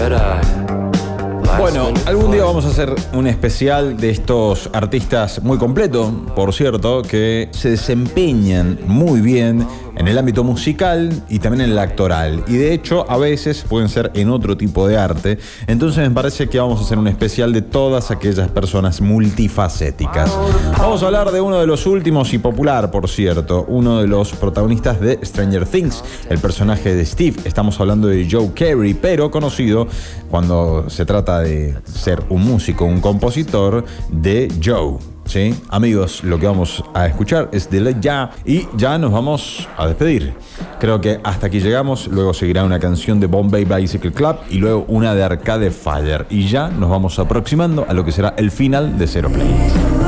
Bueno, algún día vamos a hacer un especial de estos artistas muy completo, por cierto, que se desempeñan muy bien en el ámbito musical y también en el actoral. Y de hecho, a veces pueden ser en otro tipo de arte. Entonces me parece que vamos a hacer un especial de todas aquellas personas multifacéticas. Vamos a hablar de uno de los últimos y popular, por cierto, uno de los protagonistas de Stranger Things, el personaje de Steve. Estamos hablando de Joe Carey, pero conocido cuando se trata de ser un músico, un compositor, de Joe. ¿Sí? Amigos, lo que vamos a escuchar es de Let Ya y ya nos vamos a despedir. Creo que hasta aquí llegamos, luego seguirá una canción de Bombay Bicycle Club y luego una de Arcade Fire y ya nos vamos aproximando a lo que será el final de Zero Play.